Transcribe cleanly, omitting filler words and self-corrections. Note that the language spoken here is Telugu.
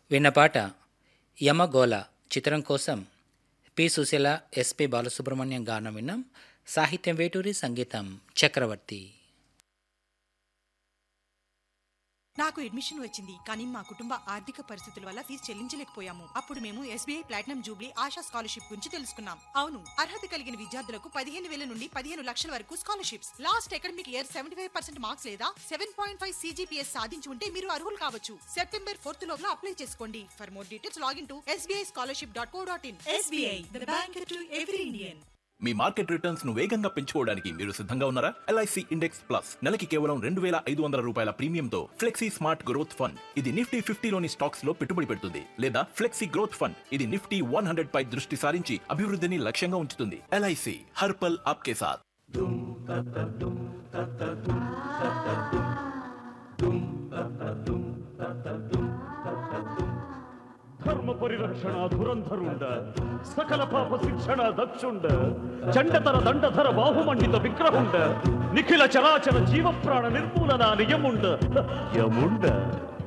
విన్న పాట యమగోళ చిత్రం కోసం పి సుశీల, ఎస్పి బాలసుబ్రహ్మణ్యం గానం విన్నాం. సాహిత్యం వేటూరి, సంగీతం చక్రవర్తి. నాకు అడ్మిషన్ వచ్చింది, కానీ మా కుటుంబ ఆర్థిక పరిస్థితుల వల్ల ఫీజు చెల్లించలేకపోయాము. అప్పుడు మేము SBI platinum Jubilee ASHA scholarship గురించి తెలుసుకున్నాం. అవును, అర్హత కలిగిన విద్యార్థులకు 15,000 నుండి 15 లక్షల వరకు scholarships. Last academic year 75% marks లేదా 7.5 CGPS సాధించి ఉంటే మీరు అర్హులు కావచ్చు. సెప్టెంబర్ 4th లోపల అప్లై చేసుకోండి. For more details login to sbischolarship.co.in. SBI, the bank to every Indian. Me market returns ను వేగంగా పెంచుకోవడానికి మీరు సిద్ధంగా ఉన్నారా? LIC ఇండెక్స్ ప్లస్ నెలకి కేవలం 2,500 రూపాయల ప్రీమియంతో ఫ్లెక్సీ స్మార్ట్ గ్రోత్ ఫండ్. ఇది నిఫ్టీ 50లోని స్టాక్స్ లో పెట్టుబడి పెడుతుంది. లేదా ఫ్లెక్సీ గ్రోత్ ఫండ్, ఇది నిఫ్టీ 100 పై దృష్టి సారించి అభివృద్ధిని లక్ష్యంగా ఉంచుతుంది. LIC హర్ పల్ ఆప్కే సాత్. ధర్మ పరిరక్షణ ధురంధరుండ, సకల పాప శిక్షణ దక్షుండ, చండతర దండధర బాహుమండిత విగ్రహుండ, నిఖిల చరాచర జీవ ప్రాణ నిర్మూలన నియముండ యముండ.